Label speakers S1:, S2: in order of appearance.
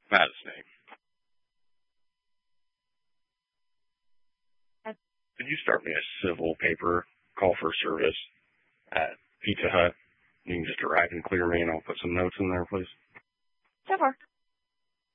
S1: Matt's name. Could you start me a civil paper call for service at Pizza Hut? You can just arrive and clear me, and I'll put some notes in there, please.
S2: Sure.